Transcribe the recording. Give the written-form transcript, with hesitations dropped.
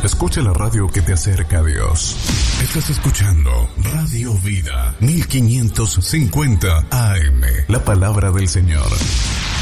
Escucha la radio que te acerca a Dios. Estás escuchando Radio Vida 1550 AM. La palabra del Señor.